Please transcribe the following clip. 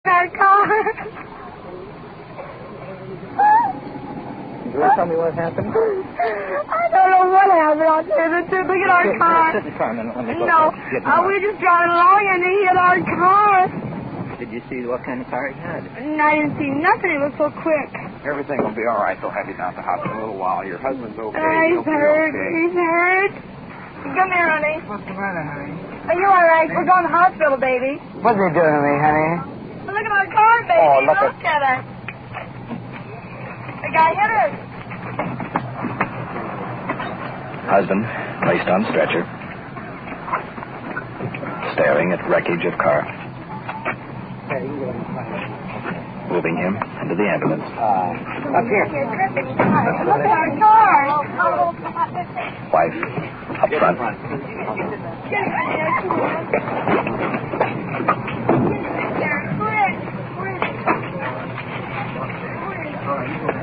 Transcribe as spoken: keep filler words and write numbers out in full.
our car. You want to tell me what happened? I don't know what happened. I'll tell you the truth. Look at our Sit, car. Sit in the car a minute. Let me go. No, Get in the uh, car. we were just driving along and he hit our car. Did you see what kind of car he had? And I didn't see nothing. It was so quick. Everything will be all right. They'll have you down at the hospital in a little while. Your husband's okay. Uh, he's He'll be hurt. okay. He's hurt. Come here, honey. What's the matter, honey? Are you all right? We're going to the hospital, baby. What's they doing to me, honey? Look at our car, baby. Oh, look look at it. The guy hit us. Husband placed on stretcher. Staring at wreckage of car. Moving him into the ambulance. Uh, up here. Look at our car. Wife up front. Get in there, quick. Quick. Quick.